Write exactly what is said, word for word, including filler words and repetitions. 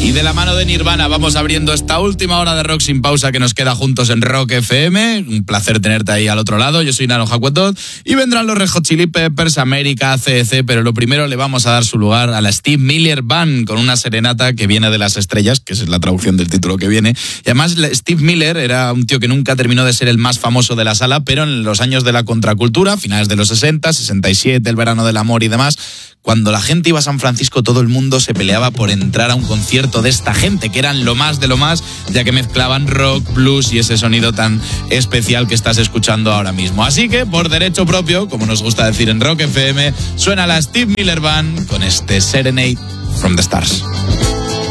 Y de la mano de Nirvana vamos abriendo esta última hora de Rock Sin Pausa que nos queda juntos en Rock F M. Un placer tenerte ahí al otro lado. Yo soy Nano Jacuetot y vendrán los Red Hot Chili Peppers, América, C E C, pero lo primero le vamos a dar su lugar a la Steve Miller Band con una serenata que viene de las estrellas, que esa es la traducción del título que viene. Y además Steve Miller era un tío que nunca terminó de ser el más famoso de la sala, pero en los años de la contracultura, finales de los sesenta, sesenta y siete, el verano del amor y demás, cuando la gente iba a San Francisco, todo el mundo se peleaba por entrar a un concierto de esta gente, que eran lo más de lo más, ya que mezclaban rock, blues y ese sonido tan especial que estás escuchando ahora mismo. Así que, por derecho propio, como nos gusta decir en Rock F M, suena la Steve Miller Band con este Serenade from the Stars.